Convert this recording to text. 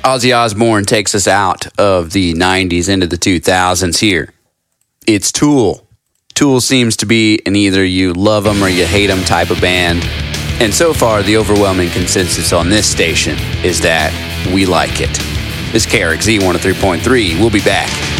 Ozzy Osbourne takes us out of the 90s into the 2000s here. It's Tool. Tool seems to be an either you love them or you hate them type of band. And so far, the overwhelming consensus on this station is that we like it. This is KRXZ 103.3. We'll be back.